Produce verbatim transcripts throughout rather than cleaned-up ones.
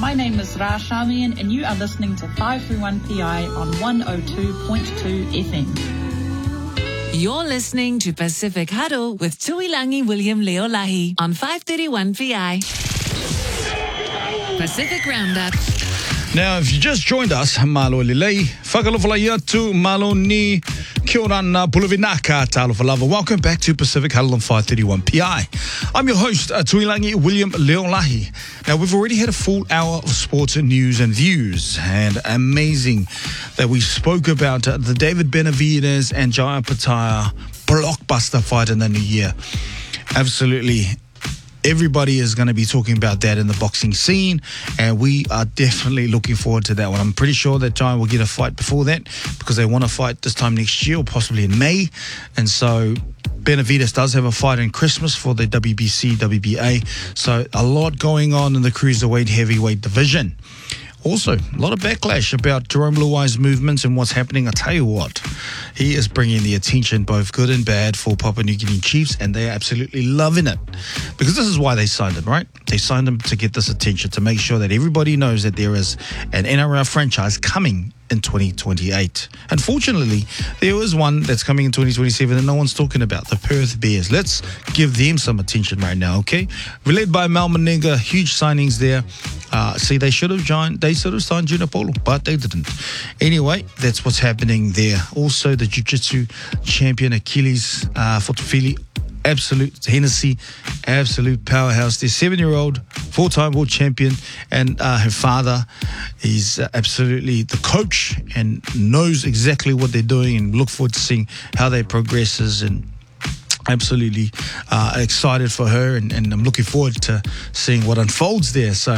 My name is Ra Shamian, and you are listening to five thirty-one P I on one oh two point two F M. You're listening to Pacific Huddle with Tuilangi William Leolahi on five thirty-one P I. Pacific Roundup. Now, if you just joined us, malo lilei, whakalofalai atu, malo ni, kia ora na puluvinaka, talofalava. Welcome back to Pacific Huddle on five thirty-one P I. I'm your host, uh, Tuilangi William Leolahi. Now, we've already had a full hour of sports and news and views, and amazing that we spoke about uh, the David Benavides and Jaya Pataya blockbuster fight in the new year. Absolutely. Everybody is going to be talking about that in the boxing scene, and we are definitely looking forward to that one. I'm pretty sure that Jai will get a fight before that because they want to fight this time next year or possibly in May. And so Benavides does have a fight in Christmas for the W B C, W B A. So a lot going on in the cruiserweight heavyweight division. Also, a lot of backlash about Jerome Luai's movements and what's happening. I tell you what, he is bringing the attention, both good and bad, for Papua New Guinea Chiefs, and they're absolutely loving it. Because this is why they signed him, right? They signed him to get this attention, to make sure that everybody knows that there is an N R L franchise coming in twenty twenty-eight. Unfortunately, there is one that's coming in twenty twenty-seven and no one's talking about, the Perth Bears. Let's give them some attention right now, okay? Led by Mal Meninga, huge signings there. Uh, see, they should have joined, they should have signed Junipolo, but they didn't. Anyway, that's what's happening there. Also, the Jiu-Jitsu champion Achilles uh, Fotofili, absolute Hennessy, absolute powerhouse. Their seven-year-old, four-time world champion, and uh, her father is uh, absolutely the coach and knows exactly what they're doing, and look forward to seeing how they progresses, and absolutely uh, excited for her, and, and I'm looking forward to seeing what unfolds there. So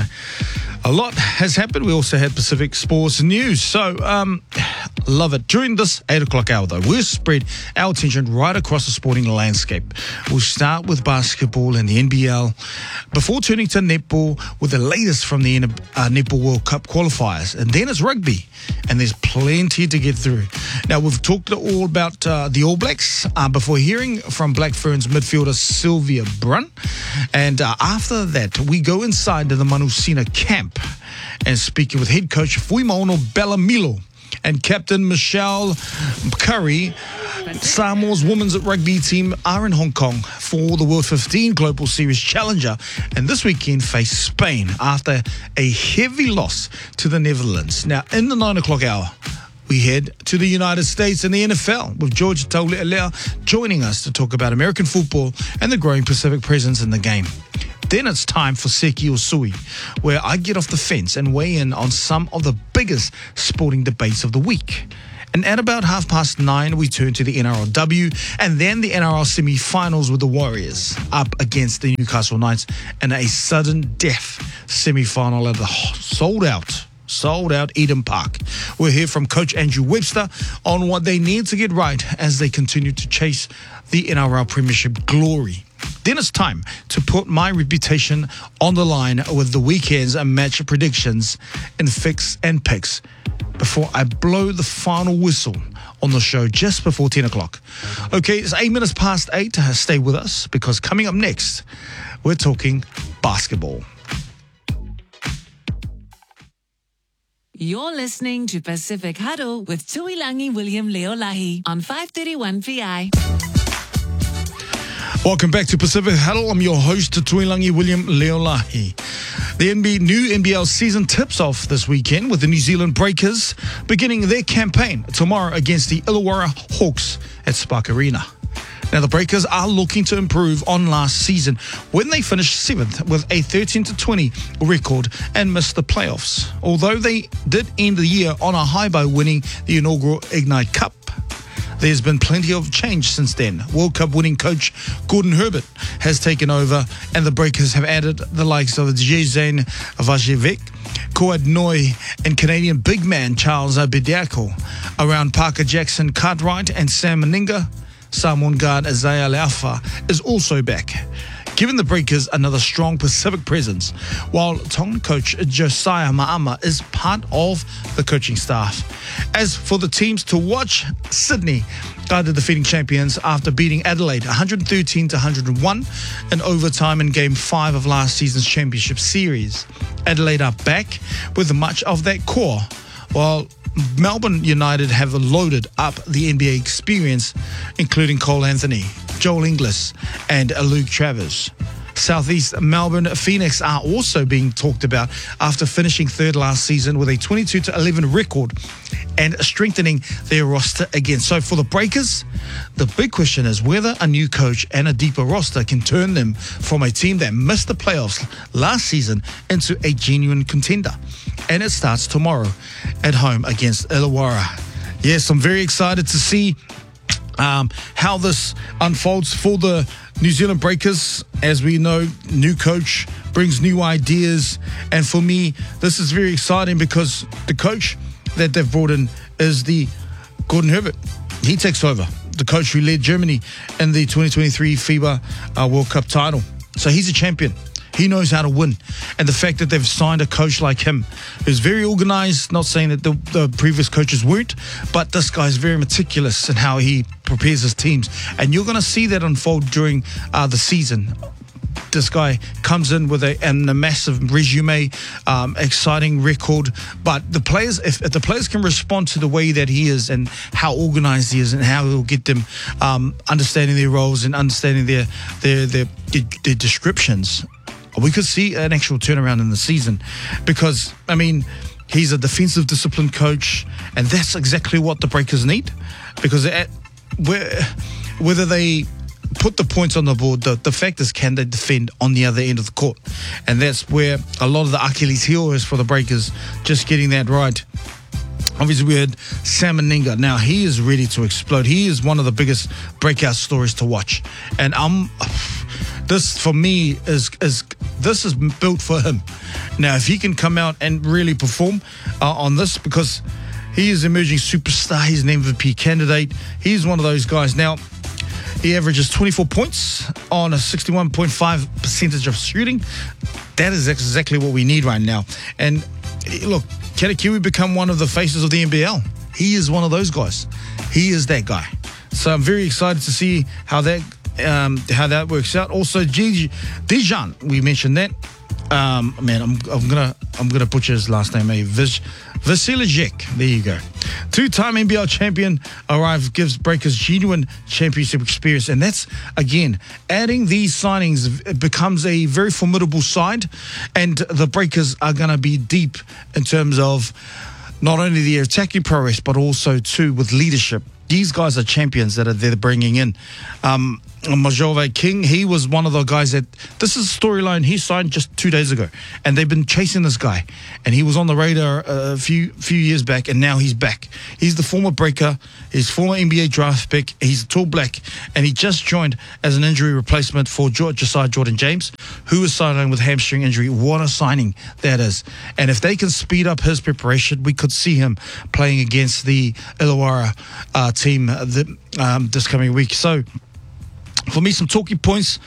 a lot has happened. We also had Pacific Sports News. So um, love it. During this eight o'clock hour, though, we'll spread our attention right across the sporting landscape. We'll start with basketball and the N B L before turning to netball with the latest from the uh, Netball World Cup qualifiers. And then it's rugby, and there's plenty to get through. Now, we've talked all about uh, the All Blacks uh, before hearing from Black Ferns midfielder Sylvia Brunt. And uh, after that, we go inside to the Manusina camp and speaking with head coach Fuimaono Bellamilo and captain Michelle Curry. Samoa's women's rugby team are in Hong Kong for the World fifteen Global Series Challenger, and this weekend face Spain after a heavy loss to the Netherlands. Now, in the nine o'clock hour, we head to the United States and the N F L with George Taule'elea joining us to talk about American football and the growing Pacific presence in the game. Then it's time for Seki or Sui, where I get off the fence and weigh in on some of the biggest sporting debates of the week. And at about half past nine, we turn to the N R L W and then the N R L semi-finals with the Warriors up against the Newcastle Knights in a sudden death semi-final at the sold-out Sold out Eden Park. We'll hear from Coach Andrew Webster on what they need to get right as they continue to chase the N R L Premiership glory. Then it's time to put my reputation on the line with the weekend's match predictions and fix and picks before I blow the final whistle on the show just before ten o'clock. Okay, it's eight minutes past eight. Stay with us because coming up next, we're talking basketball. You're listening to Pacific Huddle with Tuilangi William Leolahi on five thirty-one P I. Welcome back to Pacific Huddle. I'm your host, Tuilangi William Leolahi. The N B A, new N B L season tips off this weekend with the New Zealand Breakers beginning their campaign tomorrow against the Illawarra Hawks at Spark Arena. Now, the Breakers are looking to improve on last season when they finished seventh with a thirteen to twenty record and missed the playoffs. Although they did end the year on a high by winning the inaugural Ignite Cup. There's been plenty of change since then. World Cup winning coach Gordon Herbert has taken over, and the Breakers have added the likes of Jason Vajevic, Kouad Noi, and Canadian big man Charles Bediako. Around Parker Jackson Cartwright and Sam Meninga, Samoan guard Isaiah Laufa is also back. giving the Breakers another strong Pacific presence, while Tongan coach Josiah Ma'ama is part of the coaching staff. As for the teams to watch, Sydney are the defending champions after beating Adelaide one thirteen to one oh one in overtime in Game five of last season's Championship Series. Adelaide are back with much of that core, while Melbourne United have loaded up the N B A experience, including Cole Anthony, Joel Inglis, and Luke Travers. Southeast Melbourne Phoenix are also being talked about after finishing third last season with a twenty-two to eleven record and strengthening their roster again. So for the Breakers, the big question is whether a new coach and a deeper roster can turn them from a team that missed the playoffs last season into a genuine contender. And it starts tomorrow at home against Illawarra. Yes, I'm very excited to see um, how this unfolds for the New Zealand Breakers. As we know, new coach brings new ideas, and for me, this is very exciting because the coach that they've brought in is the Gordon Herbert. He takes over, the coach who led Germany in the twenty twenty-three FIBA uh, World Cup title. So he's a champion. He knows how to win. And the fact that they've signed a coach like him who's very organized, not saying that the, the previous coaches weren't, but this guy's very meticulous in how he prepares his teams. And you're going to see that unfold during uh, the season. This guy comes in with a, and a massive resume, um, exciting record. But the players, if, if the players can respond to the way that he is and how organized he is and how he'll get them um, understanding their roles and understanding their their their, their, their descriptions, we could see an actual turnaround in the season. Because, I mean, he's a defensive discipline coach, and that's exactly what the Breakers need. Because at, where, whether they put the points on the board, the, the fact is, can they defend on the other end of the court? And that's where a lot of the Achilles heel is for the Breakers, just getting that right. Obviously, we had Sam Meninga. Now, he is ready to explode. He is one of the biggest breakout stories to watch. And I'm... This, for me, is is this is built for him. Now, if he can come out and really perform uh, on this, because he is emerging superstar, he's an M V P candidate. He's one of those guys. Now, he averages twenty-four points on a sixty-one point five percentage of shooting. That is exactly what we need right now. And look, can a Kiwi become one of the faces of the N B L? He is one of those guys. He is that guy. So I'm very excited to see how that Um, how that works out. Also, Gigi Dijon, we mentioned that. Um, man, I'm, I'm gonna I'm gonna butcher his last name. Eh? Vis, Vasiljevic. There you go. Two-time N B L champion arrives, gives Breakers genuine championship experience, and that's again adding these signings. It becomes a very formidable side, and the Breakers are gonna be deep in terms of not only the attacking prowess but also too with leadership. These guys are champions that are they're bringing in. Um, Majove King, he was one of the guys that, this is a storyline he signed just two days ago. And they've been chasing this guy. And he was on the radar a few few years back, and now he's back. He's the former Breaker, he's former N B A draft pick, he's a tall black, and he just joined as an injury replacement for Josiah Jordan James, who was sidelined with hamstring injury. What a signing that is. And if they can speed up his preparation, we could see him playing against the Illawarra uh, team the, um, this coming week. So, for me, some talking points.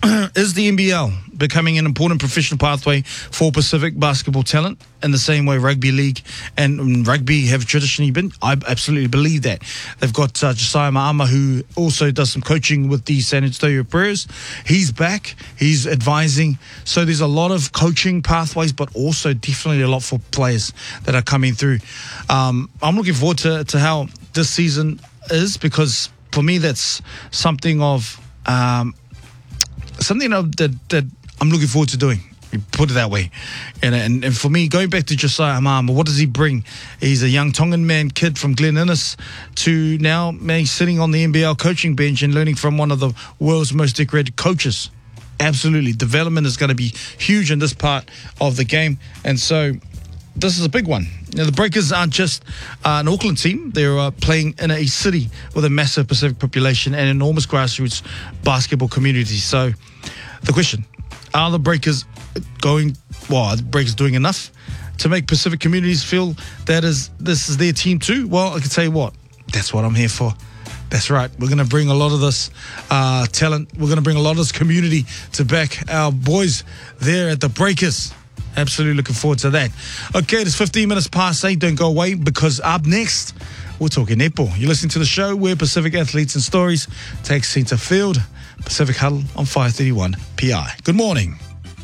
Is the N B L becoming an important professional pathway for Pacific basketball talent in the same way rugby league and rugby have traditionally been? I absolutely believe that. They've got uh, Josiah Ma'ama, who also does some coaching with the San Antonio Spurs. He's back. He's advising. So there's a lot of coaching pathways, but also definitely a lot for players that are coming through. Um, I'm looking forward to, to how this season is, because for me, that's something of... Um, Something that, that I'm looking forward to doing, put it that way. And, and and for me, going back to Josiah Ma'ama, what does he bring? He's a young Tongan man kid from Glen Innes to now man, sitting on the N B L coaching bench and learning from one of the world's most decorated coaches. Absolutely. Development is going to be huge in this part of the game. And so this is a big one. Now, the Breakers aren't just uh, an Auckland team. They're uh, playing in a city with a massive Pacific population and enormous grassroots basketball community. So the question, are the Breakers going, well, are the Breakers doing enough to make Pacific communities feel that is this is their team too? Well, I can tell you what, that's what I'm here for. That's right. We're going to bring a lot of this uh, talent. We're going to bring a lot of this community to back our boys there at the Breakers. Absolutely looking forward to that. Okay, it's fifteen minutes past eight. Don't go away, because up next, we're talking netball. You're listening to the show where Pacific Athletes and Stories takes centre field. Pacific Huddle on five thirty-one P I. Good morning.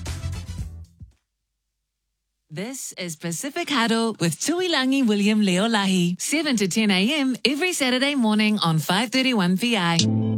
This is Pacific Huddle with Tuilangi William Leolahi, seven to ten a.m. every Saturday morning on five thirty-one P I.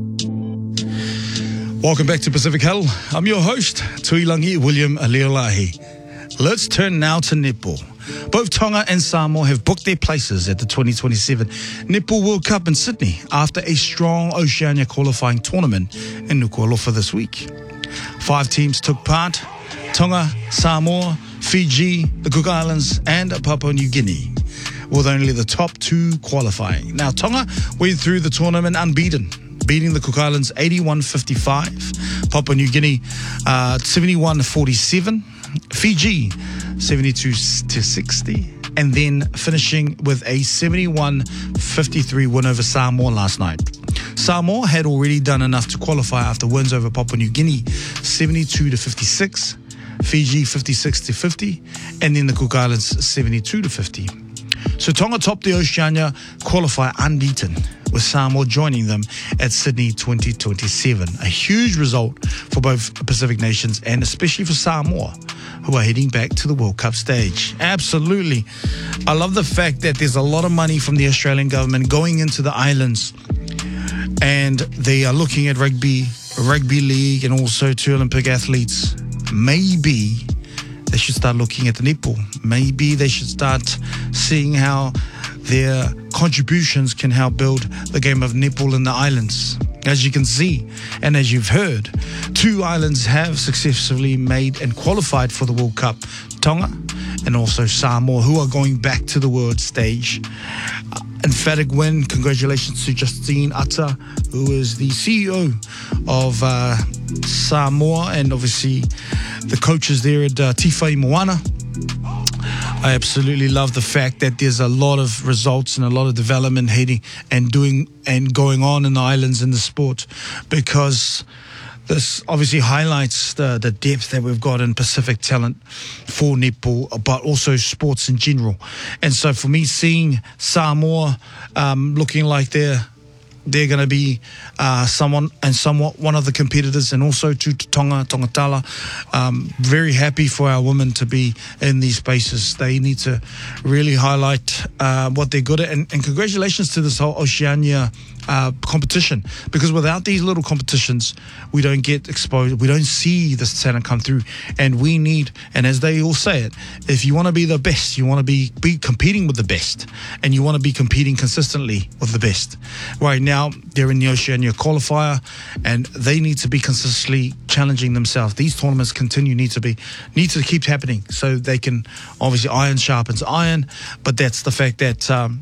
Welcome back to Pacific Huddle. I'm your host, Tuilangi William Leolahi. Let's turn now to netball. Both Tonga and Samoa have booked their places at the twenty twenty-seven Netball World Cup in Sydney after a strong Oceania qualifying tournament in Nuku'alofa this week. Five teams took part: Tonga, Samoa, Fiji, the Cook Islands, and Papua New Guinea, with only the top two qualifying. Now, Tonga went through the tournament unbeaten, beating the Cook Islands eighty-one fifty-five, Papua New Guinea uh, seventy-one forty-seven, Fiji seventy-two to sixty, and then finishing with a seventy-one fifty-three win over Samoa last night. Samoa had already done enough to qualify after wins over Papua New Guinea seventy-two to fifty-six, Fiji fifty-six to fifty, and then the Cook Islands seventy-two to fifty. So Tonga topped the Oceania qualifier unbeaten, with Samoa joining them at Sydney twenty twenty-seven. A huge result for both Pacific nations, and especially for Samoa, who are heading back to the World Cup stage. Absolutely. I love the fact that there's a lot of money from the Australian government going into the islands, and they are looking at rugby, rugby league, and also to Olympic athletes. Maybe they should start looking at the netball. Maybe they should start seeing how their contributions can help build the game of netball in the islands. As you can see, and as you've heard, two islands have successfully made and qualified for the World Cup: Tonga and also Samoa, who are going back to the world stage. Uh, emphatic win. Congratulations to Justine Ata, who is the C E O of uh, Samoa, and obviously the coaches there at uh, Tifai Moana. I absolutely love the fact that there's a lot of results and a lot of development heading and doing and going on in the islands in the sport, because this obviously highlights the, the depth that we've got in Pacific talent for netball, but also sports in general. And so for me, seeing Samoa um, looking like they're they're going to be uh, someone and somewhat one of the competitors, and also to Tonga, Tongatala. Um, very happy for our women to be in these spaces. They need to really highlight uh, what they're good at, and, and congratulations to this whole Oceania uh, competition, because without these little competitions, we don't get exposed, we don't see this talent come through, and we need, and as they all say it, if you want to be the best, you want to be, be competing with the best, and you want to be competing consistently with the best. Right now, they're in the Oceania qualifier, and they need to be consistently challenging themselves. These tournaments continue need to be need to keep happening, so they can obviously iron sharpens iron. But that's the fact that um,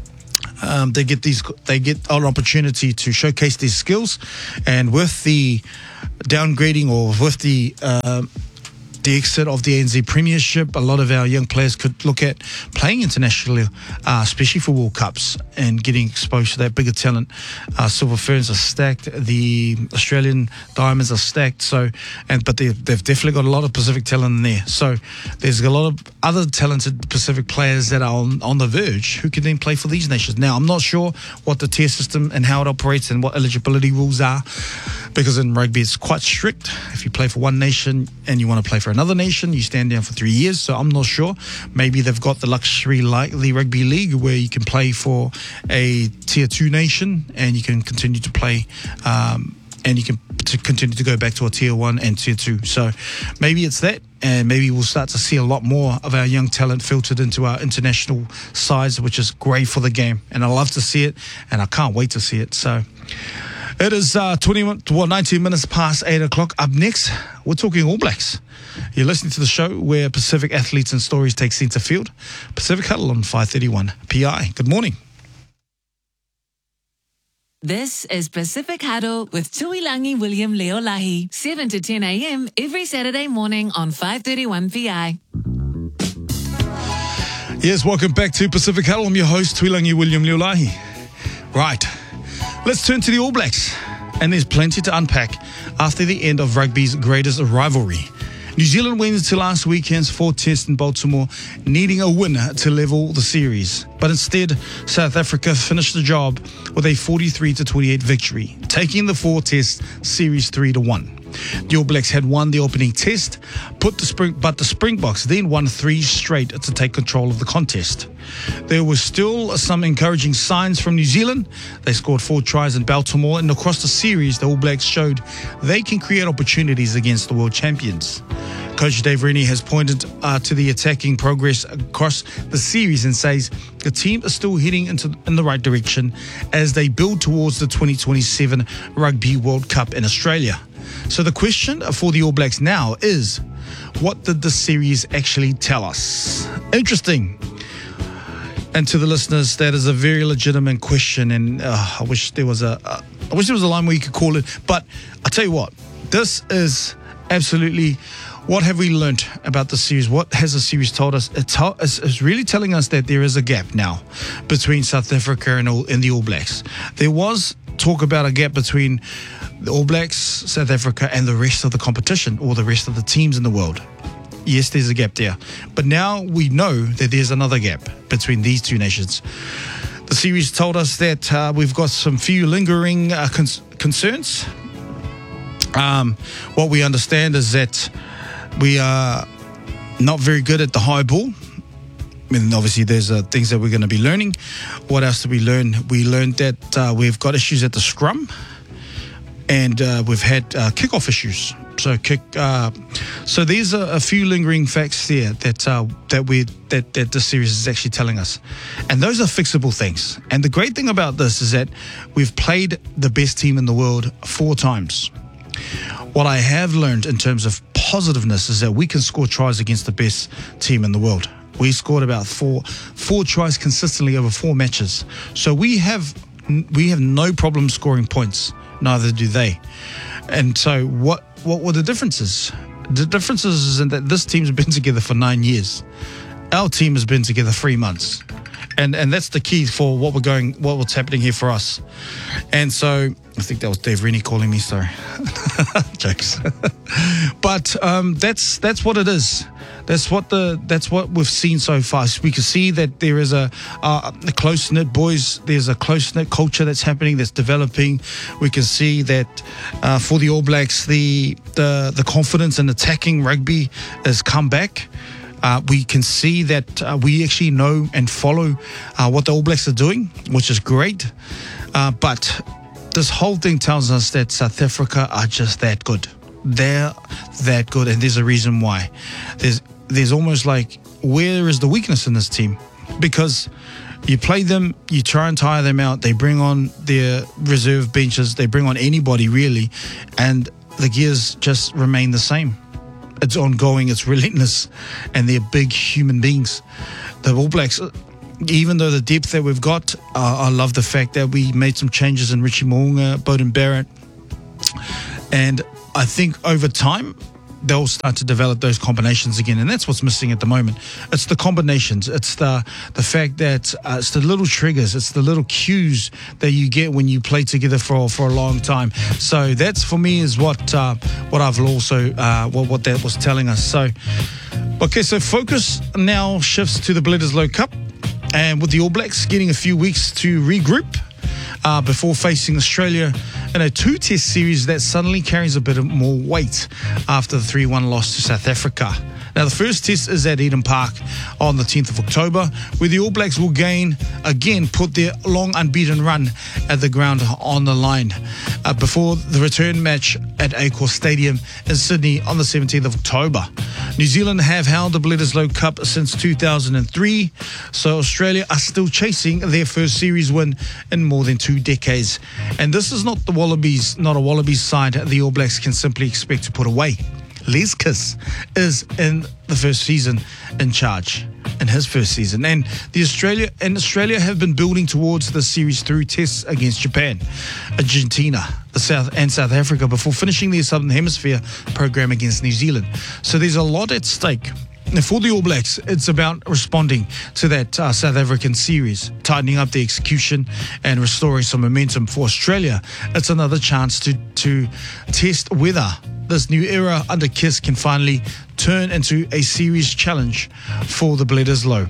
um, they get these they get an opportunity to showcase these skills, and with the downgrading or with the uh, the exit of the A N Z Premiership, a lot of our young players could look at playing internationally, uh, especially for World Cups, and getting exposed to that bigger talent. Uh, Silver Ferns are stacked. The Australian Diamonds are stacked. So, and but they've, they've definitely got a lot of Pacific talent in there. So there's a lot of other talented Pacific players that are on, on the verge who can then play for these nations. Now, I'm not sure what the tier system and how it operates and what eligibility rules are, because in rugby it's quite strict. If you play for one nation and you want to play for another nation, you stand down for three years. So I'm not sure. Maybe they've got the luxury like the rugby league, where you can play for a tier two nation and you can continue to play um, and you can to continue to go back to a tier one and tier two. So maybe it's that, and maybe we'll start to see a lot more of our young talent filtered into our international sides, which is great for the game, and I love to see it, and I can't wait to see it. So it is uh, twenty, well, nineteen minutes past eight o'clock. Up next, we're talking All Blacks. You're listening to the show where Pacific Athletes and Stories take centre field. Pacific Huddle on five thirty-one P I. Good morning. This is Pacific Huddle with Tuilangi William Leolahi, seven to ten a.m. every Saturday morning on five thirty-one P I. Yes, welcome back to Pacific Huddle. I'm your host, Tuilangi William Leolahi. Right. Let's turn to the All Blacks. And there's plenty to unpack after the end of rugby's greatest rivalry. New Zealand wins to last weekend's fourth test in Baltimore, needing a winner to level the series. But instead, South Africa finished the job with a forty-three to twenty-eight victory, taking the four test series three to one. The All Blacks had won the opening test, put the Spring, but the Springboks then won three straight to take control of the contest. There were still some encouraging signs from New Zealand. They scored four tries in Baltimore, and across the series, the All Blacks showed they can create opportunities against the world champions. Coach Dave Rennie has pointed uh, to the attacking progress across the series and says the team is still heading into in the right direction as they build towards the twenty twenty-seven Rugby World Cup in Australia. So the question for the All Blacks now is, what did the series actually tell us? Interesting. And to the listeners, that is a very legitimate question, and uh, I wish there was a, uh, I wish there was a line where you could call it. But I tell you what, this is absolutely. What have we learned about the series? What has the series told us? It to- it's really telling us that there is a gap now between South Africa and, all, and the All Blacks. There was talk about a gap between the All Blacks, South Africa, and the rest of the competition, or the rest of the teams in the world. Yes, there's a gap there. But now we know that there's another gap between these two nations. The series told us that uh, we've got some few lingering uh, cons- concerns. Um, what we understand is that we are not very good at the high ball. I mean, obviously, there's uh, things that we're going to be learning. What else did we learn? We learned that uh, we've got issues at the scrum, and uh, we've had uh, kickoff issues. So, kick. Uh, so these are a few lingering facts there that uh, that we that that this series is actually telling us, and those are fixable things. And the great thing about this is that we've played the best team in the world four times. What I have learned in terms of positiveness is that we can score tries against the best team in the world. We scored about four four tries consistently over four matches. So we have we have no problem scoring points. Neither do they. And so what what were the differences? The differences is in that this team's been together for nine years. Our team has been together three months. And and that's the key for what we're going, what what's happening here for us. And so I think that was Dave Rennie calling me. Sorry, jokes. But um, that's that's what it is. That's what the that's what we've seen so far. We can see that there is a, a, a close knit boys. There's a close knit culture that's happening, that's developing. We can see that uh, for the All Blacks, the the the confidence in attacking rugby has come back. Uh, we can see that uh, we actually know and follow uh, what the All Blacks are doing, which is great. Uh, but this whole thing tells us that South Africa are just that good. They're that good, and there's a reason why. There's there's almost like, where is the weakness in this team? Because you play them, you try and tire them out, they bring on their reserve benches, they bring on anybody really, and the gears just remain the same. It's ongoing, it's relentless, and they're big human beings. The All Blacks, even though the depth that we've got, uh, I love the fact that we made some changes in Richie Mo'unga, Beauden Barrett, and I think over time, they'll start to develop those combinations again, and that's what's missing at the moment. It's the combinations. It's the the fact that uh, it's the little triggers. It's the little cues that you get when you play together for for a long time. So that's, for me, is what uh, what I've also uh, what what that was telling us. So okay, so focus now shifts to the Bledisloe Cup, and with the All Blacks getting a few weeks to regroup Uh, before facing Australia in a two-test series that suddenly carries a bit of more weight after the three one loss to South Africa. Now, the first test is at Eden Park on the tenth of October, where the All Blacks will gain, again, put their long unbeaten run at the ground on the line uh, before the return match at Accor Stadium in Sydney on the seventeenth of October. New Zealand have held the Bledisloe Cup since two thousand three, so Australia are still chasing their first series win in more than two decades. And this is not the Wallabies, not a Wallabies side the All Blacks can simply expect to put away. Les Kiss is in the first season in charge, in his first season. And the Australia and Australia have been building towards the series through tests against Japan, Argentina, the South and South Africa before finishing their Southern Hemisphere program against New Zealand. So there's a lot at stake. for the All Blacks, it's about responding to that uh, South African series, tightening up the execution and restoring some momentum. For Australia, it's another chance to, to test whether this new era under Kiss can finally turn into a serious challenge for the Bledisloe.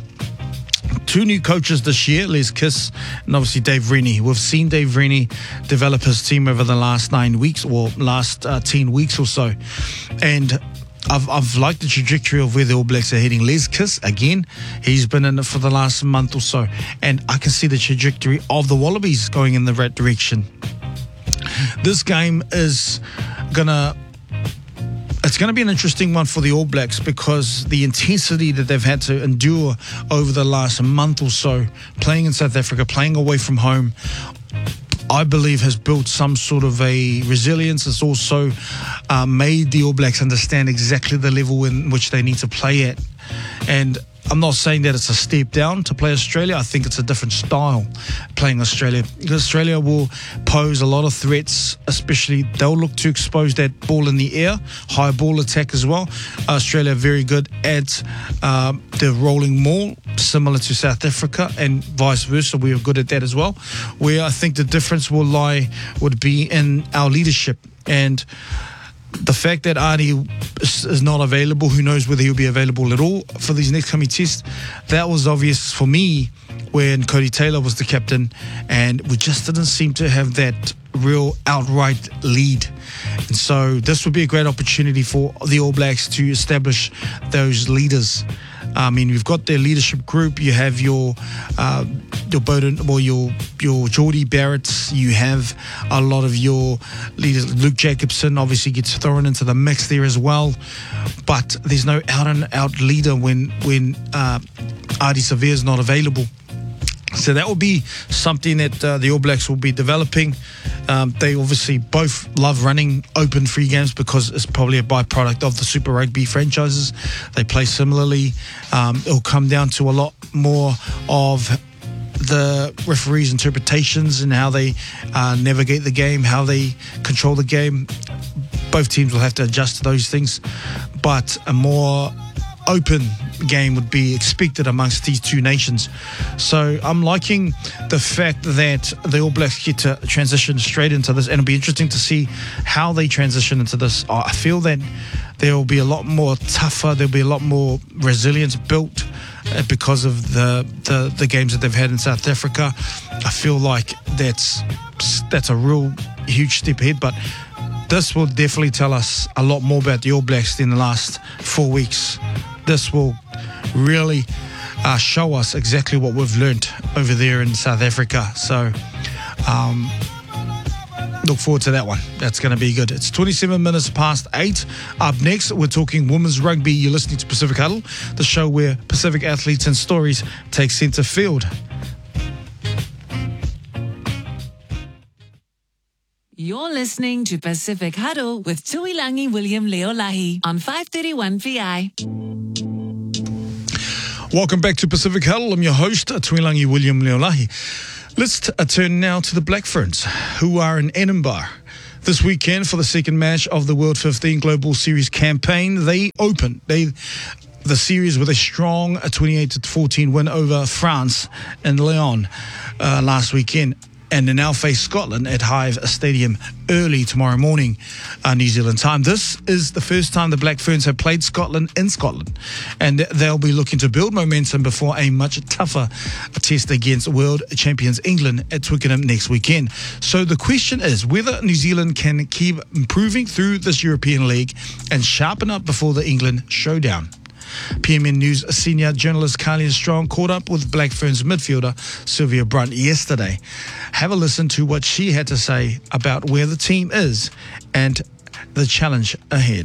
Two new coaches this year, Les Kiss and obviously Dave Rennie. We've seen Dave Rennie develop his team over the last nine weeks or last uh, ten weeks or so. And I've, I've liked the trajectory of where the All Blacks are heading. Les Kiss, again, he's been in it for the last month or so. And I can see the trajectory of the Wallabies going in the right direction. This game is going to It's going to be an interesting one for the All Blacks because the intensity that they've had to endure over the last month or so, playing in South Africa, playing away from home, I believe has built some sort of a resilience. It's also uh, made the All Blacks understand exactly the level in which they need to play at. And I'm not saying that it's a step down to play Australia. I think it's a different style playing Australia. Australia will pose a lot of threats, especially they'll look to expose that ball in the air, high ball attack as well. Australia very good at uh, the rolling maul, similar to South Africa, and vice versa. We are good at that as well. Where I think the difference will lie would be in our leadership. And the fact that Ardie is not available, who knows whether he'll be available at all for these next coming tests, that was obvious for me when Cody Taylor was the captain, and we just didn't seem to have that real outright lead. And so this would be a great opportunity for the All Blacks to establish those leaders. I mean, we've got their leadership group. You have your uh, your Bowden, or your your Geordie Barretts. You have a lot of your leaders. Luke Jacobson obviously gets thrown into the mix there as well. But there's no out and out leader when when uh, Ardie Savea is not available. So that will be something that uh, the All Blacks will be developing. Um, they obviously both love running open free games because it's probably a byproduct of the Super Rugby franchises. They play similarly. Um, it'll come down to a lot more of the referees' interpretations and how they uh, navigate the game, how they control the game. Both teams will have to adjust to those things, but a more open game would be expected amongst these two nations. So I'm liking the fact that the All Blacks get to transition straight into this, and it'll be interesting to see how they transition into this. I feel that there will be a lot more tougher, there'll be a lot more resilience built because of the, the, the games that they've had in South Africa. I feel like that's that's a real huge step ahead, but this will definitely tell us a lot more about the All Blacks than the last four weeks. This will really uh, show us exactly what we've learned over there in South Africa. So um, look forward to that one. That's going to be good. It's twenty-seven minutes past eight. Up next, we're talking women's rugby. You're listening to Pacific Huddle, the show where Pacific athletes and stories take centre field. You're listening to Pacific Huddle with Tuilangi William Leolahi on five thirty-one P I. Welcome back to Pacific Huddle. I'm your host, Tuilangi William Leolahi. Let's t- uh, turn now to the Black Ferns, who are in Edinburgh this weekend for the second match of the World fifteen Global Series campaign. They opened they, the series with a strong twenty-eight to fourteen win over France in Lyon uh, last weekend. And they now face Scotland at Hive Stadium early tomorrow morning, uh, New Zealand time. This is the first time the Black Ferns have played Scotland in Scotland, and they'll be looking to build momentum before a much tougher test against world champions England at Twickenham next weekend. So the question is whether New Zealand can keep improving through this European League and sharpen up before the England showdown. P M N News senior journalist Carly Strong caught up with Black Ferns midfielder Sylvia Brunt yesterday. Have a listen to what she had to say about where the team is and the challenge ahead.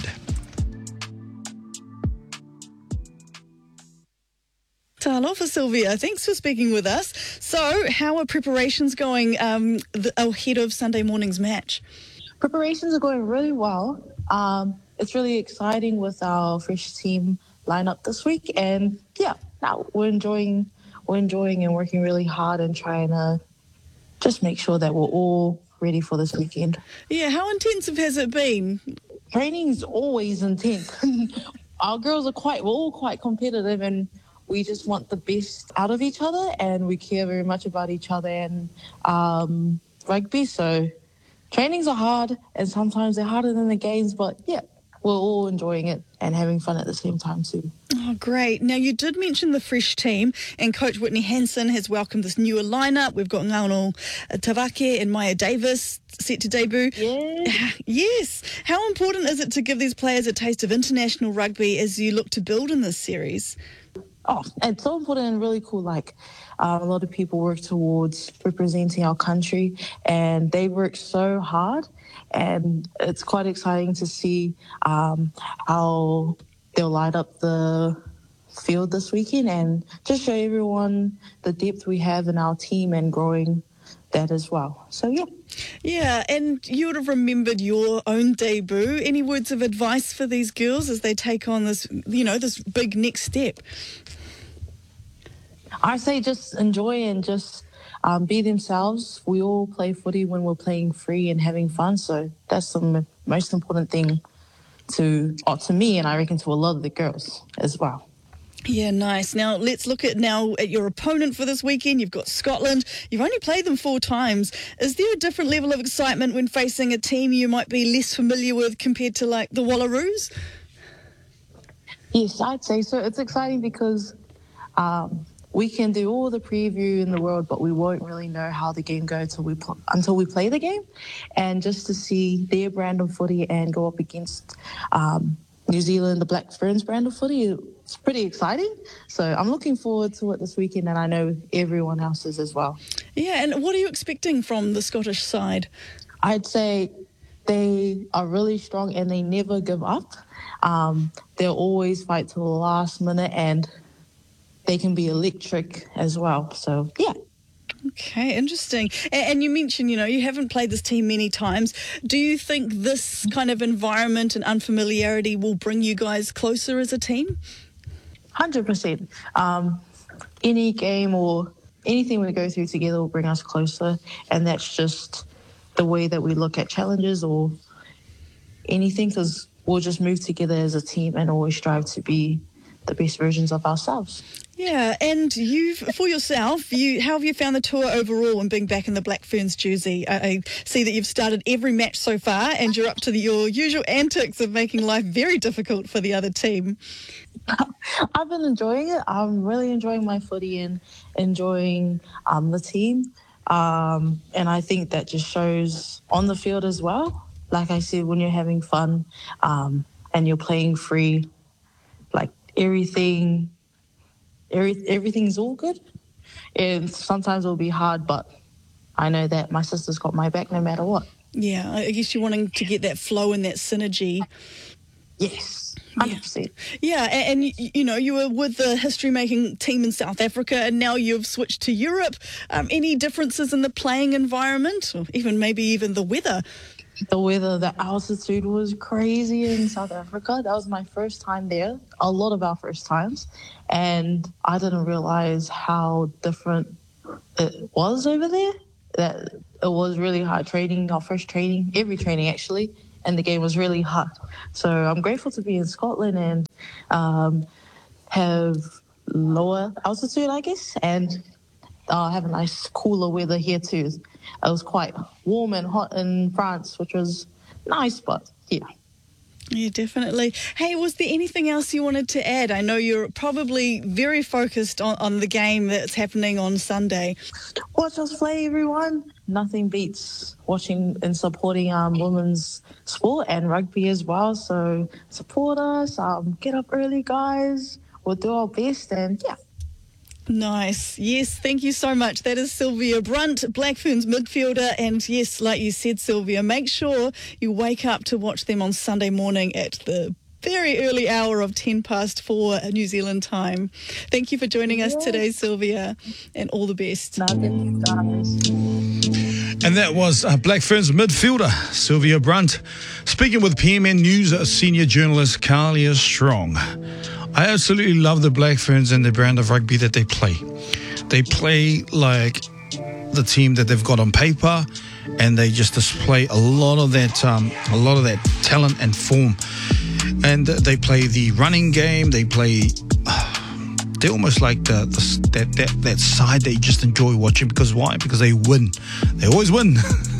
Talofa, Sylvia, thanks for speaking with us. So, how are preparations going um, the, ahead of Sunday morning's match? Preparations are going really well. Um, it's really exciting with our fresh team lineup this week, and yeah, now we're enjoying, we're enjoying and working really hard and trying to just make sure that we're all ready for this weekend. Yeah, how intensive has it been? Training is always intense. our girls are quite, we're all quite competitive, and we just want the best out of each other, and we care very much about each other and um, rugby. So trainings are hard, and sometimes they're harder than the games, but yeah, we're all enjoying it and having fun at the same time too. Oh, great. Now, you did mention the fresh team, and Coach Whitney Hansen has welcomed this newer lineup. We've got Ngauno Tavake and Maya Davis set to debut. Yeah. Yes. How important is it to give these players a taste of international rugby as you look to build in this series? Oh, it's so important and really cool. Like, uh, a lot of people work towards representing our country, and they work so hard. And it's quite exciting to see um, how they'll light up the field this weekend and just show everyone the depth we have in our team and growing that as well. So, yeah. Yeah, and you would have remembered your own debut. Any words of advice for these girls as they take on this, you know, this big next step? I say just enjoy and just um, be themselves. We all play footy when we're playing free and having fun, so that's the m- most important thing to, oh, to me, and I reckon to a lot of the girls as well. Yeah, nice. Now, let's look at now at your opponent for this weekend. You've got Scotland. You've only played them four times. Is there a different level of excitement when facing a team you might be less familiar with compared to, like, the Wallaroos? Yes, I'd say so. It's exciting because um, we can do all the preview in the world, but we won't really know how the game goes till we pl- until we play the game. And just to see their brand of footy and go up against um, New Zealand, the Black Ferns brand of footy, it's pretty exciting. So I'm looking forward to it this weekend, and I know everyone else is as well. Yeah, and what are you expecting from the Scottish side? I'd say they are really strong and they never give up. Um, they'll always fight till the last minute, and they can be electric as well. So, yeah. Okay, interesting. And, and you mentioned, you know, you haven't played this team many times. Do you think this kind of environment and unfamiliarity will bring you guys closer as a team? one hundred percent. Um, any game or anything we go through together will bring us closer, and that's just the way that we look at challenges or anything, because we'll just move together as a team and always strive to be the best versions of ourselves. Yeah, and you've, for yourself, you how have you found the tour overall and being back in the Black Ferns jersey? I, I see that you've started every match so far, and you're up to the, your usual antics of making life very difficult for the other team. I've been enjoying it. I'm really enjoying my footy and enjoying um, the team. Um, and I think that just shows on the field as well. Like I said, when you're having fun um, and you're playing free, like everything... Every, everything's all good. And sometimes it'll be hard, but I know that my sister's got my back no matter what. Yeah, I guess you're wanting to get that flow and that synergy. Yes, one hundred percent. Yeah, and, and you know, you were with the history-making team in South Africa, and now you've switched to Europe. Um, any differences in the playing environment, or even maybe even the weather? The weather, the altitude was crazy in South Africa. That was my first time there, a lot of our first times. And I didn't realize how different it was over there. That it was really hard training, our first training, every training actually, and the game was really hard. So I'm grateful to be in Scotland and um, have lower altitude, I guess, and uh, have a nice cooler weather here too. It was quite warm and hot in France, which was nice, but yeah. Yeah, definitely. Hey, was there anything else you wanted to add? I know you're probably very focused on, on the game that's happening on Sunday. Watch us play, everyone. Nothing beats watching and supporting um, women's sport and rugby as well. So support us, um, get up early, guys. We'll do our best, and yeah. Nice. Yes, thank you so much. That is Sylvia Brunt, Black Ferns midfielder. And yes, like you said, Sylvia, make sure you wake up to watch them on Sunday morning at the very early hour of ten past four New Zealand time. Thank you for joining us today, Sylvia, and all the best. No, thank you, guys. And that was uh, Black Ferns midfielder Sylvia Brunt speaking with P M N News senior journalist Kalia Strong. I absolutely love the Black Ferns and the brand of rugby that they play. They play like the team that they've got on paper, and they just display a lot of that, um, a lot of that talent and form. and they play the running game. They play. Uh, they're almost like the, the that, that that side that you just enjoy watching because why? Because they win. They always win.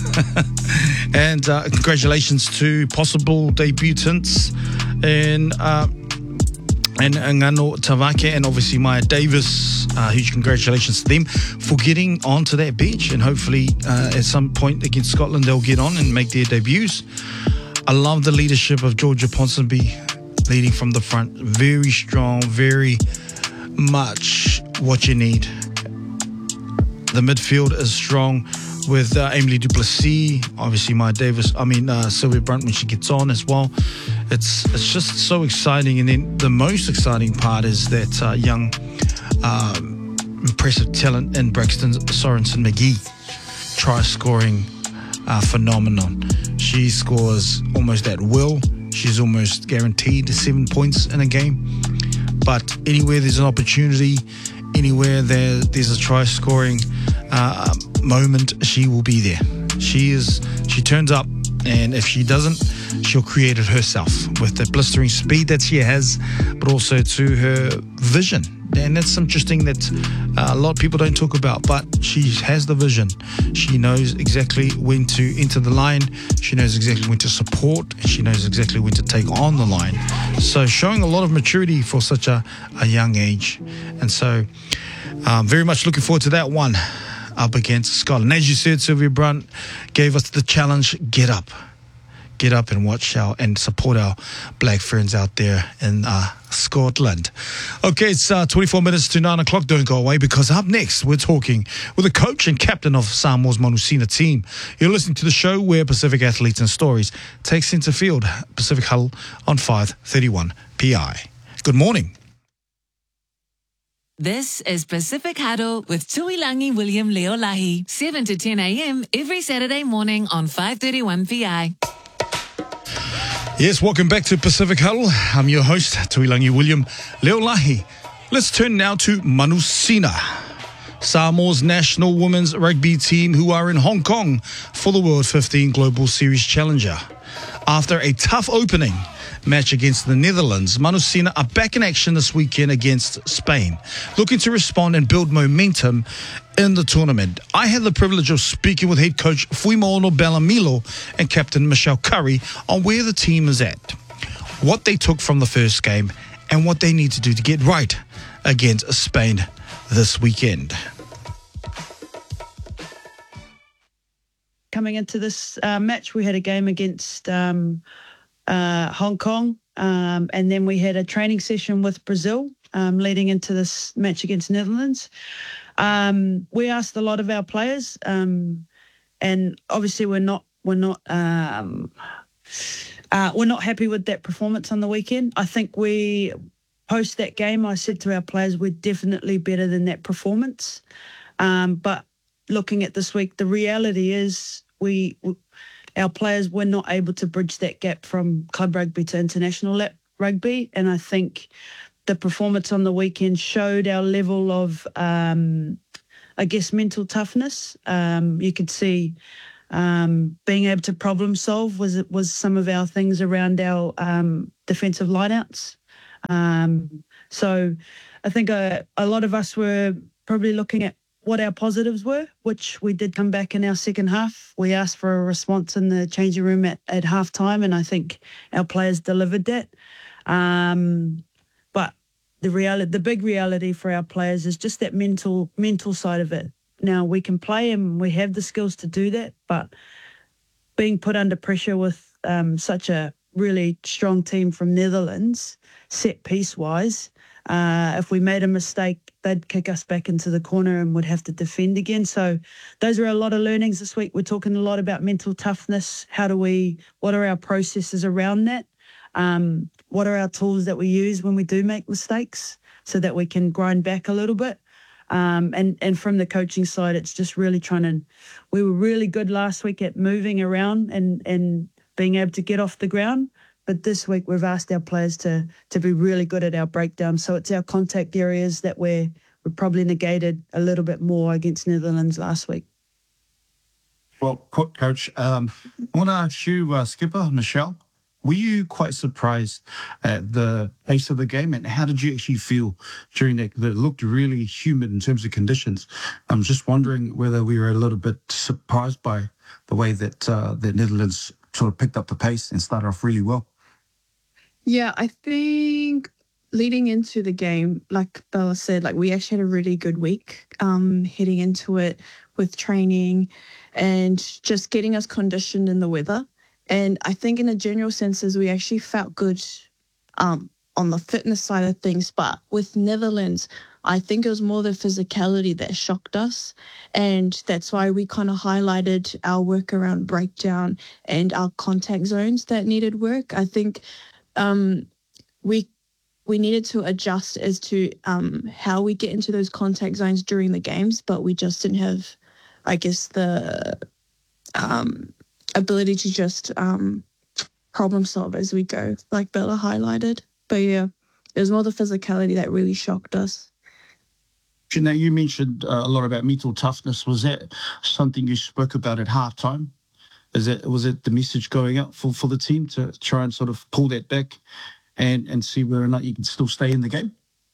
And uh, congratulations to possible debutants in. Uh, And Ngano Tavake and obviously Maya Davis, uh, huge congratulations to them for getting onto that bench. And hopefully uh, at some point against Scotland, they'll get on and make their debuts. I love the leadership of Georgia Ponsonby leading from the front. Very strong, very much what you need. The midfield is strong with uh, Emily Duplessis, obviously Maya Davis, I mean uh, Sylvia Brunt when she gets on as well. It's it's just so exciting. And then the most exciting part is that uh, young, um, impressive talent in Braxton Sorensen McGee, try-scoring uh, phenomenon. She scores almost at will. She's almost guaranteed seven points in a game. But anywhere there's an opportunity, anywhere there there's a try-scoring uh, moment, she will be there. She is. She turns up, and if she doesn't, she'll create it herself with the blistering speed that she has, but also to her vision. And that's interesting that uh, a lot of people don't talk about, but she has the vision. She knows exactly when to enter the line. She knows exactly when to support. She knows exactly when to take on the line. So showing a lot of maturity for such a, a young age. And so um, very much looking forward to that one up against Scotland. As you said, Sylvia Brunt gave us the challenge, get up. Get up and watch our and support our black friends out there in uh, Scotland. Okay, it's uh, twenty-four minutes to nine o'clock. Don't go away because up next we're talking with the coach and captain of Samoa's Manusina team. You're listening to the show where Pacific Athletes and Stories take centre field. Pacific Huddle on five thirty-one P I. Good morning. This is Pacific Huddle with Tuilangi William Leolahi, seven to ten a.m. every Saturday morning on five thirty-one P I. Yes, welcome back to Pacific Huddle. I'm your host, Tuilangi William Leolahi. Let's turn now to Manusina, Samoa's national women's rugby team who are in Hong Kong for the World fifteen Global Series Challenger. After a tough opening match against the Netherlands, Manusina are back in action this weekend against Spain, looking to respond and build momentum in the tournament. I had the privilege of speaking with head coach Fuimono Bellamilo and captain Michelle Curry on where the team is at, what they took from the first game, and what they need to do to get right against Spain this weekend. Coming into this uh, match, we had a game against um, uh, Hong Kong, um, and then we had a training session with Brazil um, leading into this match against Netherlands. Um, we asked a lot of our players, um, and obviously we're not we're not um, uh, we're not happy with that performance on the weekend. I think we post that game, I said to our players, we're definitely better than that performance. Um, but looking at this week, the reality is we, our players were not able to bridge that gap from club rugby to international rugby. And I think the performance on the weekend showed our level of, um, I guess, mental toughness. Um, you could see um, being able to problem solve was was some of our things around our um, defensive lineouts. Um, so I think a, a lot of us were probably looking at what our positives were, which we did come back in our second half. We asked for a response in the changing room at, at half time, and I think our players delivered that. Um, but the reality, the big reality for our players is just that mental mental side of it. Now, we can play and we have the skills to do that, but being put under pressure with um, such a really strong team from Netherlands, set piece-wise, uh, if we made a mistake, they'd kick us back into the corner and would have to defend again. So those are a lot of learnings this week. We're talking a lot about mental toughness. How do we, what are our processes around that? Um, what are our tools that we use when we do make mistakes so that we can grind back a little bit? Um, and, and from the coaching side, it's just really trying to, we were really good last week at moving around and, and being able to get off the ground. But this week we've asked our players to to be really good at our breakdown. So it's our contact areas that we're, we're probably negated a little bit more against Netherlands last week. Well put, Coach. Um, I want to ask you, uh, Skipper, Michelle, were you quite surprised at the pace of the game, and how did you actually feel during that? That it looked really humid in terms of conditions. I'm just wondering whether we were a little bit surprised by the way that uh, the Netherlands sort of picked up the pace and started off really well. Yeah, I think leading into the game, like Bella said, like we actually had a really good week um, heading into it with training and just getting us conditioned in the weather. And I think in a general senses, we actually felt good um, on the fitness side of things. But with Netherlands, I think it was more the physicality that shocked us. And that's why we kind of highlighted our work around breakdown and our contact zones that needed work. I think um, we we needed to adjust as to um, how we get into those contact zones during the games, but we just didn't have, I guess, the um, ability to just um, problem solve as we go, like Bella highlighted. But yeah, it was more the physicality that really shocked us. Now, you mentioned uh, a lot about mental toughness. Was that something you spoke about at halftime? Is it was it the message going out for, for the team to try and sort of pull that back and, and see whether or not you can still stay in the game?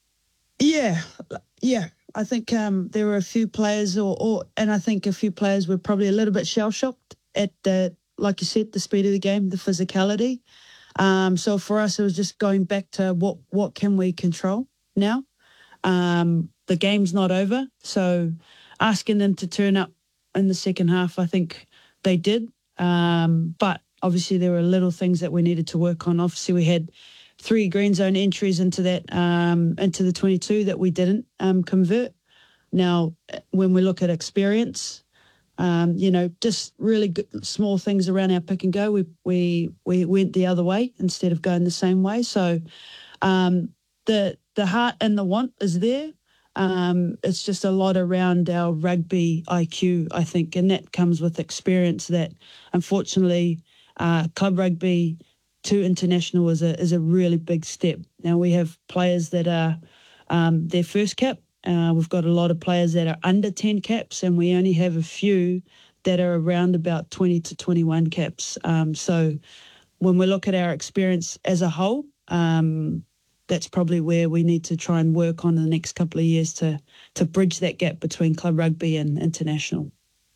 Yeah, yeah. I think um, there were a few players, or, or and I think a few players were probably a little bit shell-shocked at the, like you said, the speed of the game, the physicality. Um, so for us, it was just going back to what what can we control now. Um, the game's not over, so asking them to turn up in the second half, I think they did. Um, but obviously there were little things that we needed to work on. Obviously we had three green zone entries into that um, into the twenty-two that we didn't um, convert. Now, when we look at experience, um, you know, just really good, small things around our pick and go. We we we went the other way instead of going the same way. So um, the the heart and the want is there. Um, it's just a lot around our rugby I Q, I think, and that comes with experience that, unfortunately, uh, club rugby to international is a is a really big step. Now we have players that are um, their first cap. Uh, we've got a lot of players that are under ten caps, and we only have a few that are around about twenty to twenty-one caps. Um, so when we look at our experience as a whole, um, that's probably where we need to try and work on in the next couple of years to to bridge that gap between club rugby and international.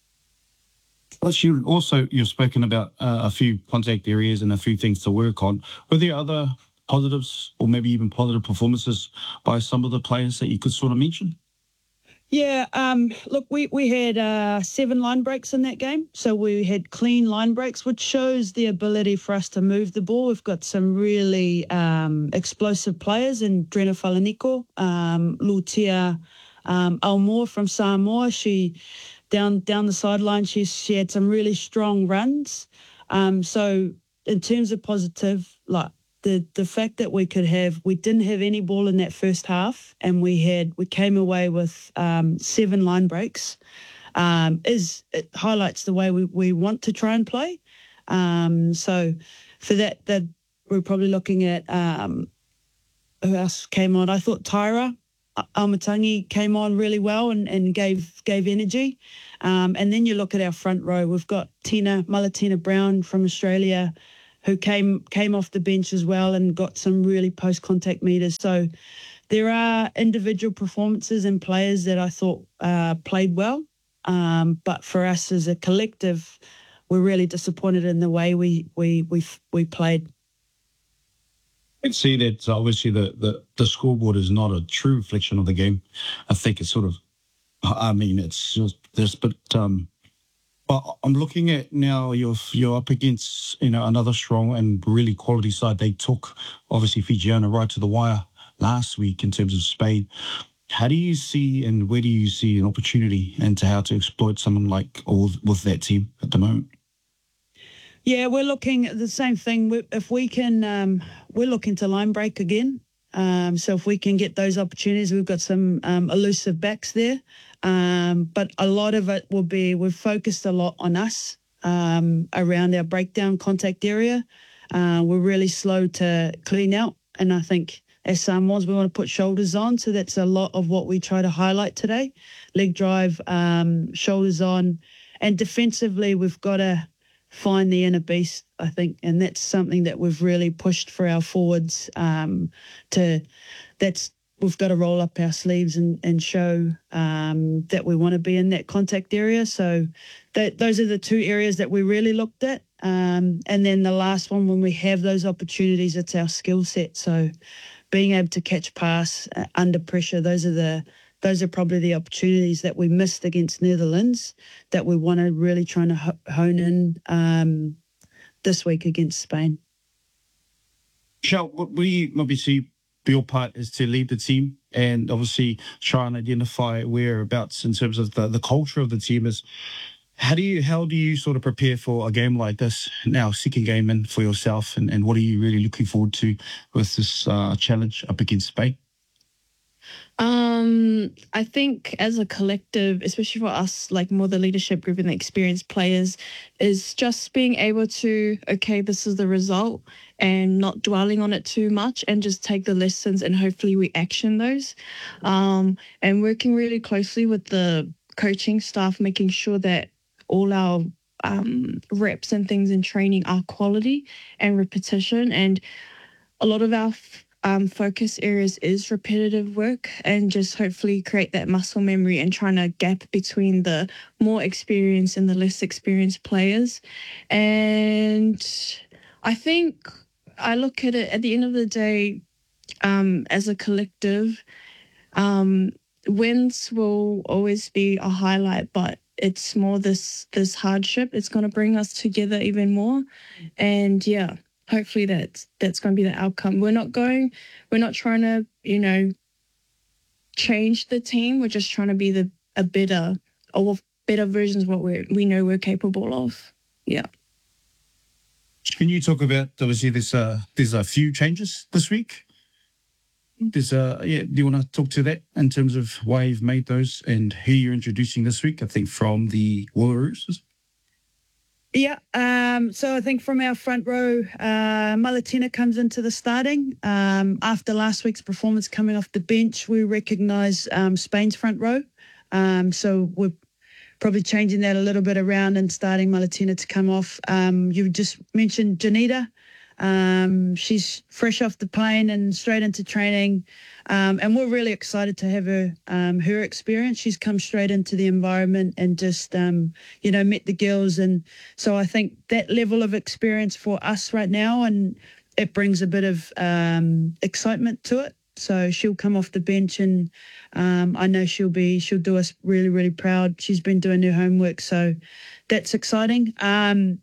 Plus, you also, you've spoken about uh, a few contact areas and a few things to work on. Were there other positives or maybe even positive performances by some of the players that you could sort of mention? Yeah, um, look, we, we had uh, seven line breaks in that game. So we had clean line breaks, which shows the ability for us to move the ball. We've got some really um, explosive players in Drena Falaniko, um, Lutia um, Almore from Samoa. She... Down down the sideline, she, she had some really strong runs. Um, so in terms of positive, like the the fact that we could have, we didn't have any ball in that first half, and we had we came away with um, seven line breaks, um, is it highlights the way we, we want to try and play. Um, so for that, that we're probably looking at um, who else came on. I thought Tyra Almatangi came on really well and, and gave gave energy. Um, and then you look at our front row. We've got Tina, Malatina Brown from Australia, who came came off the bench as well and got some really post-contact meters. So there are individual performances and players that I thought uh, played well. Um, but for us as a collective, we're really disappointed in the way we we we, we played. I can see that obviously the, the, the scoreboard is not a true reflection of the game. I think it's sort of, I mean, it's just this, but um, well, I'm looking at now you're, you're up against, you know, another strong and really quality side. They took, obviously, Fijiana right to the wire last week in terms of Spain. How do you see and where do you see an opportunity into how to exploit someone like, or with that team at the moment? Yeah, we're looking at the same thing. If we can, um, we're looking to line break again. Um, so if we can get those opportunities, we've got some um, elusive backs there. Um, but a lot of it will be, we've focused a lot on us um, around our breakdown contact area. Uh, we're really slow to clean out. And I think as Samoans, we want to put shoulders on. So that's a lot of what we try to highlight today. Leg drive, um, shoulders on. And defensively, we've got to find the inner beast, I think, and that's something that we've really pushed for our forwards. Um, to that's we've got to roll up our sleeves and and show um, that we want to be in that contact area. So that those are the two areas that we really looked at. Um, and then the last one, when we have those opportunities, it's our skill set. So being able to catch pass uh, under pressure, those are the those are probably the opportunities that we missed against Netherlands that we want to really try to ho- hone in um, this week against Spain. Michelle, what we obviously your part is to lead the team and obviously try and identify whereabouts in terms of the, the culture of the team is. How do you how do you sort of prepare for a game like this now, second game in for yourself, and, and what are you really looking forward to with this uh, challenge up against Spain? Um, I think as a collective, especially for us, like more the leadership group and the experienced players, is just being able to, okay, this is the result, and not dwelling on it too much, and just take the lessons and hopefully we action those. Um, and working really closely with the coaching staff, making sure that all our um, reps and things in training are quality and repetition. And a lot of our um, focus areas is repetitive work, and just hopefully create that muscle memory and trying to gap between the more experienced and the less experienced players. And I think I look at it at the end of the day um, as a collective, um, wins will always be a highlight, but it's more this this hardship. It's going to bring us together even more. And yeah, hopefully that's that's going to be the outcome. We're not going, we're not trying to, you know, change the team. We're just trying to be the a better or better versions of what we we know we're capable of. Yeah. Can you talk about, obviously there's uh there's a few changes this week. There's uh yeah, do you want to talk to that in terms of why you've made those and who you're introducing this week? I think from the Wallaroos. Yeah, um, so I think from our front row, uh, Malatina comes into the starting. Um, after last week's performance coming off the bench, we recognise um, Spain's front row. Um, so we're probably changing that a little bit around and starting Malatina to come off. Um, you just mentioned Janita. Um, she's fresh off the plane and straight into training. Um, and we're really excited to have her, um, her experience. She's come straight into the environment and just, um, you know, met the girls. And so I think that level of experience for us right now, and it brings a bit of um, excitement to it. So she'll come off the bench, and um, I know she'll be, she'll do us really, really proud. She's been doing her homework. So that's exciting. Um,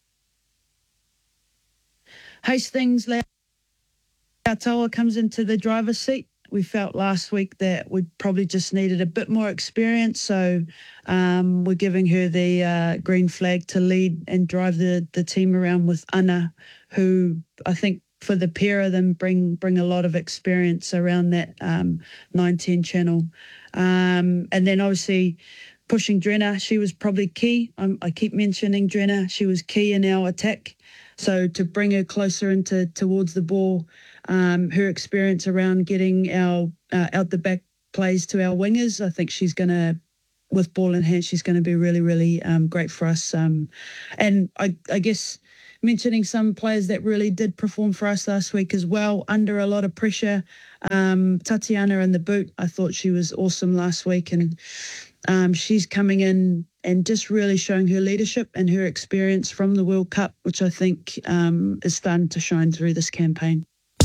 Hastings Lautaua comes into the driver's seat. We felt last week that we probably just needed a bit more experience, so um, we're giving her the uh, green flag to lead and drive the, the team around with Anna, who I think for the pair of them bring bring a lot of experience around that um, nine ten channel. Um, and then obviously pushing Drenna, she was probably key. I'm, I keep mentioning Drenna. She was key in our attack. So to bring her closer into towards the ball, um, her experience around getting our uh, out the back plays to our wingers, I think she's going to, with ball in hand, she's going to be really, really um, great for us. Um, and I, I guess mentioning some players that really did perform for us last week as well, under a lot of pressure. Um, Tatiana in the boot, I thought she was awesome last week, and um, she's coming in and just really showing her leadership and her experience from the World Cup, which I think um, is starting to shine through this campaign.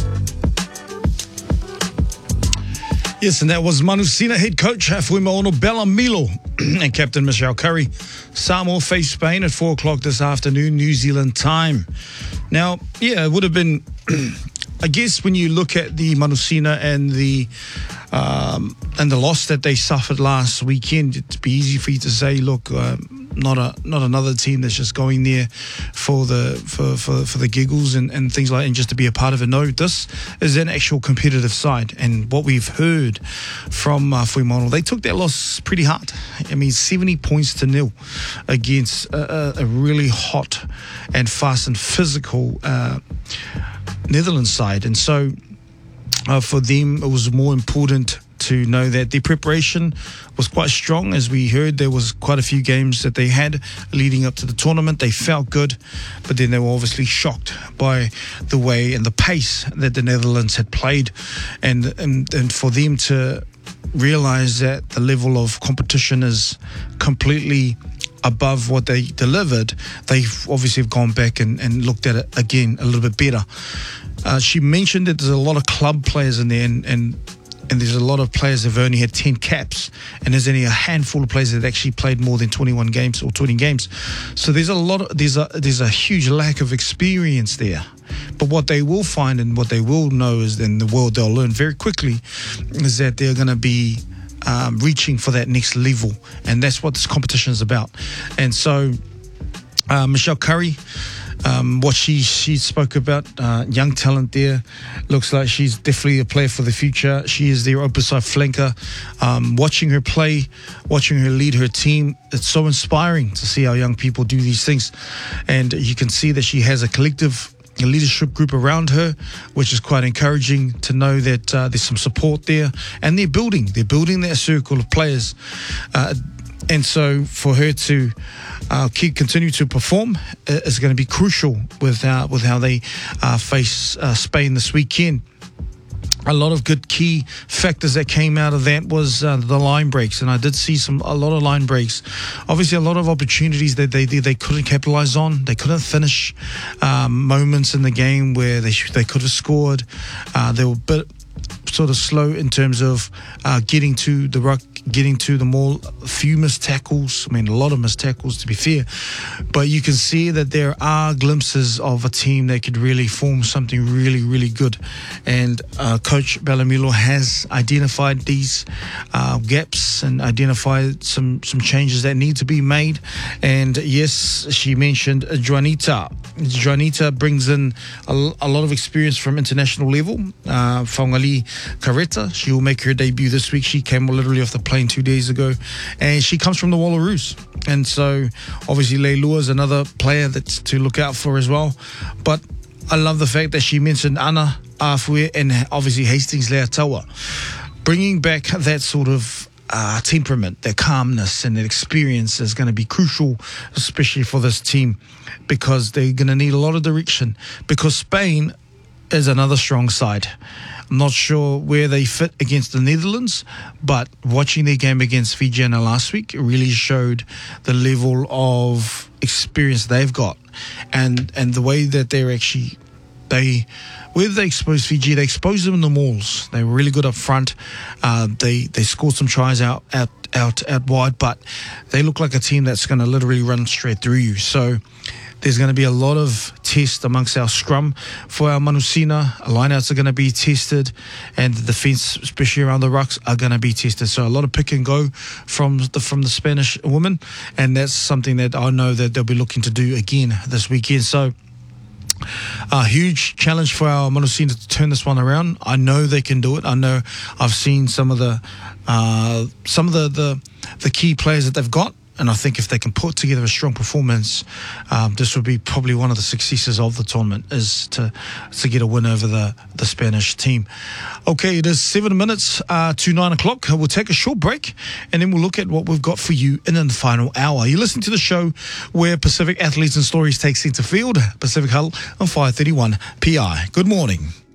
Yes, and that was Manusina head coach Fuimaono Bella Milo and Captain Michelle Curry. Samoa face Spain at four o'clock this afternoon, New Zealand time. Now, yeah, it would have been, I guess, when you look at the Manusina and the um, and the loss that they suffered last weekend, it'd be easy for you to say, look, uh, not a not another team that's just going there for the for for, for the giggles and, and things like that, and just to be a part of it. No, this is an actual competitive side, and what we've heard from uh, Fuimaono, they took that loss pretty hard. I mean, seventy points to nil against a, a really hot and fast and physical uh, Netherlands side, and so uh, for them it was more important to know that their preparation was quite strong. As we heard, there was quite a few games that they had leading up to the tournament. They felt good, but then they were obviously shocked by the way and the pace that the Netherlands had played, and and, and for them to realize that the level of competition is completely above what they delivered, they've obviously gone back and, and looked at it again a little bit better. Uh, she mentioned that there's a lot of club players in there, and, and and there's a lot of players that have only had ten caps, and there's only a handful of players that actually played more than twenty-one games or twenty games. So there's a lot of there's a there's a huge lack of experience there. But what they will find and what they will know is, in the world they'll learn very quickly, is that they're going to be um, reaching for that next level, and that's what this competition is about. And so uh, Michelle Curry, Um, what she she spoke about, uh, young talent there, looks like she's definitely a player for the future. She is their opposite side flanker. Um, watching her play, watching her lead her team, it's so inspiring to see how young people do these things. And you can see that she has a collective a leadership group around her, which is quite encouraging to know that uh, there's some support there. And they're building, they're building that circle of players. Uh, And so for her to uh, keep continue to perform uh, is going to be crucial with uh, with how they uh, face uh, Spain this weekend. A lot of good key factors that came out of that was uh, the line breaks, and I did see some a lot of line breaks. Obviously, a lot of opportunities that they they, they couldn't capitalize on. They couldn't finish um, moments in the game where they sh- they could have scored. Uh, they were a bit sort of slow in terms of uh, getting to the ruck, getting to the maul. A few missed tackles. I mean, a lot of missed tackles, to be fair. But you can see that there are glimpses of a team that could really form something really, really good. And uh, Coach Bellamilo has identified these uh, gaps and identified some, some changes that need to be made. And yes, she mentioned Juanita. Juanita brings in a, a lot of experience from international level. Uh, Whangali Careta, she will make her debut this week. She came literally off the plane two days ago, and she comes from the Wallaroos. And so obviously Leilua is another player that's to look out for as well. But I love the fact that she mentioned Ana Afue and obviously Hastings Leatawa, bringing back that sort of uh, temperament, that calmness and that experience is going to be crucial, especially for this team, because they're going to need a lot of direction, because Spain is another strong side. I'm not sure where they fit against the Netherlands, but watching their game against Fijiana last week really showed the level of experience they've got, and and the way that they're actually they whether they expose Fiji, they expose them in the mauls. They were really good up front. Uh, they they scored some tries out out out out wide, but they look like a team that's going to literally run straight through you. So there's going to be a lot of test amongst our scrum for our Manusina. Lineouts are going to be tested, and the defence, especially around the rucks, are going to be tested. So a lot of pick and go from the from the Spanish women, and that's something that I know that they'll be looking to do again this weekend. So a huge challenge for our Manusina to turn this one around. I know they can do it. I know I've seen some of the uh, some of the, the the key players that they've got. And I think if they can put together a strong performance, um, this would be probably one of the successes of the tournament, is to to get a win over the, the Spanish team. Okay, it is seven minutes uh, to nine o'clock. We'll take a short break, and then we'll look at what we've got for you in the final hour. You're listening to the show where Pacific Athletes and Stories take centre field, Pacific Huddle on five thirty-one P I. Good morning.